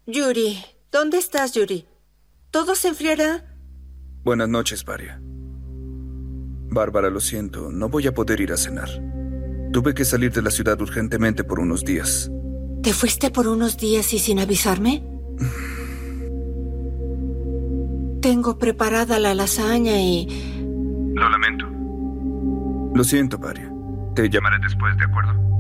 Yuri, ¿dónde estás, Yuri? ¿Todo se enfriará? Buenas noches, Varia. Bárbara, lo siento, no voy a poder ir a cenar. Tuve que salir de la ciudad urgentemente por unos días. ¿Te fuiste por unos días y sin avisarme? Tengo preparada la lasaña y... Lo lamento. Lo siento, Varia. Te llamaré después, ¿de acuerdo?